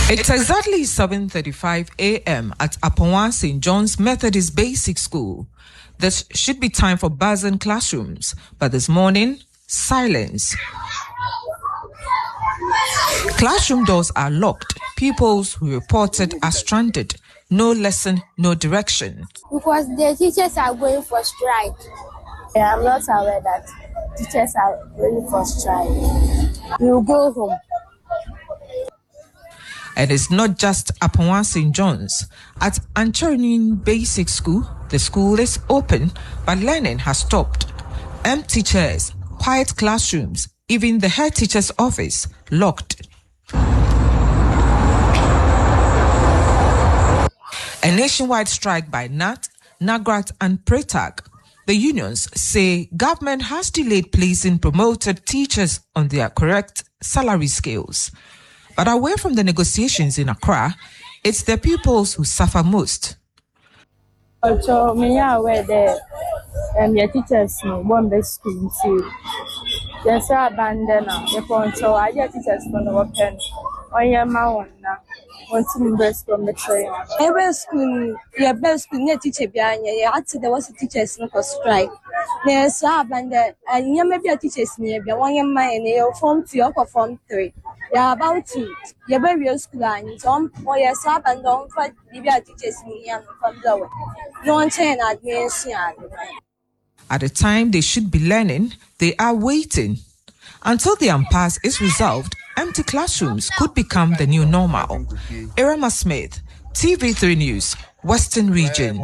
It's exactly 7:35 a.m. at Aponwa St. John's Methodist Basic School. This should be time for buzz in classrooms, but this morning, silence. Classroom doors are locked. Pupils who reported are stranded. No lesson, no direction. Because the teachers are going for strike. I'm not aware that teachers are going for strike. You go home. And it's not just Aponwa St. John's. At Anchorin Basic School, the school is open, but learning has stopped. Empty chairs, quiet classrooms, even the head teacher's office locked. A nationwide strike by NAT, NAGRAT, and PRETAG. The unions say government has delayed placing promoted teachers on their correct salary scales. But away from the negotiations in Accra, it's the pupils who suffer most. Also, me aware that your teachers won't be school too. There's a abandon the point, so I get teachers from the open. On your mouth now, want to best from the train. Every school, your best school, your teacher behind you. Actually, there was a teachers not for strike. There's a abandon, and you may be a teachers near be one your mind, your form 2 or form 3. You're about to, you're very school, and some or your sub and don't fight the teachers near from the way. No one chain admission. At the time they should be learning, they are waiting. Until the impasse is resolved, empty classrooms could become the new normal. Irama Smith, TV3 News, Western Region.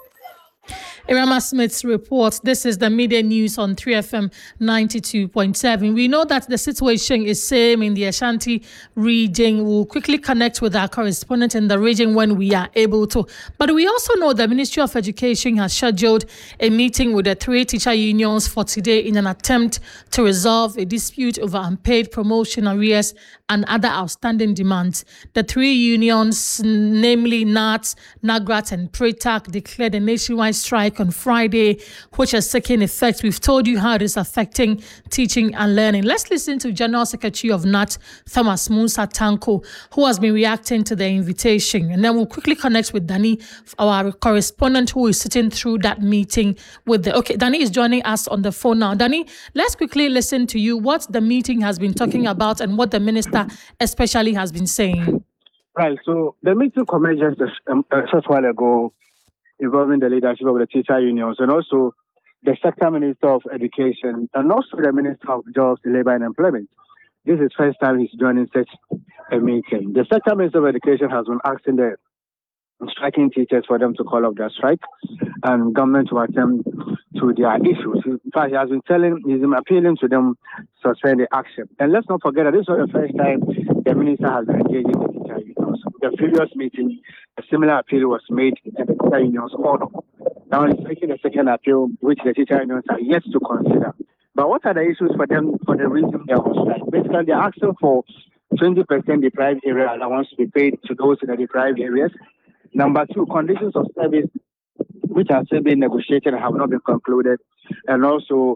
Irama Smith's report. This is the media news on 3FM 92.7. We know that the situation is same in the Ashanti region. We'll quickly connect with our correspondent in the region when we are able to. But we also know the Ministry of Education has scheduled a meeting with the 3 teacher unions for today in an attempt to resolve a dispute over unpaid promotion arrears and other outstanding demands. The 3 unions, namely NAT, NAGRAT, and PRETAG, declared a nationwide strike on Friday, which has taken effect. We've told you how it is affecting teaching and learning. Let's listen to General Secretary of NAT, Thomas Musa Tanko, who has been reacting to the invitation. And then we'll quickly connect with Danny, our correspondent, who is sitting through that meeting with the... Okay, Danny is joining us on the phone now. Danny, let's quickly listen to you what the meeting has been talking about and what the minister especially has been saying. Right, so the meeting commenced just a while ago, involving the leadership of the teacher unions and also the sector minister of education and also the minister of jobs, labor and employment. This is the first time he's joining such a meeting. The sector minister of education has been asking the striking teachers for them to call off their strike and government to attend to their issues. In fact, he's been appealing to them to suspend the action. And let's not forget that this was the first time the minister has been engaging the teacher unions. The previous meeting, a similar appeal was made and the teacher unions ordered. Now he's making a second appeal, which the teacher unions are yet to consider. But what are the issues for them for the reason they are on strike? Basically, they're asking for 20% deprived area allowance to be paid to those in the deprived areas. Number 2, conditions of service which are still being negotiated and have not been concluded, and also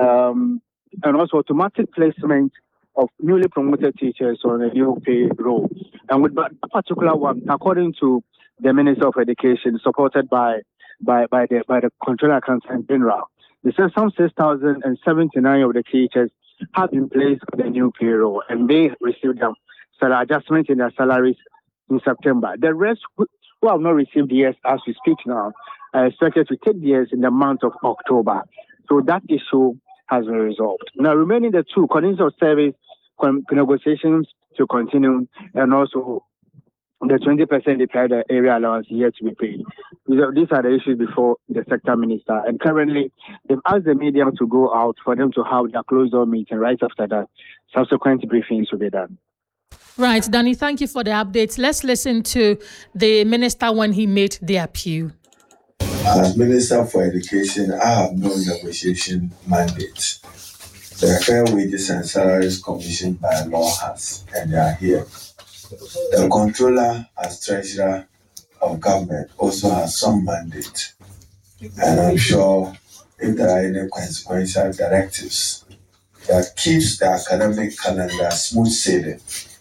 automatic placement of newly promoted teachers on a new pay role. And with that particular one, according to the Minister of Education, supported by the Controller Accountant General, they said some 6,079 of the teachers have been placed on the new payroll, and they received them adjustment in their salaries in September. The rest who have not received theirs as we speak now are expected to take theirs in the month of October. So that issue has been resolved. Now, remaining the 2, conditions of service negotiations to continue, and also the 20% deprived area allowance yet to be paid. These are the issues before the sector minister. And currently, they've asked the media to go out for them to have their closed-door meeting. Right after that, subsequent briefings will be done. Right, Danny, thank you for the updates. Let's listen to the minister when he made the appeal. As Minister for Education, I have no negotiation mandate. The Fair Wages and Salaries Commission by law has, and they are here. The Controller, as Treasurer of Government, also has some mandate. And I'm sure if there are any consequential directives that keeps the academic calendar smooth sailing,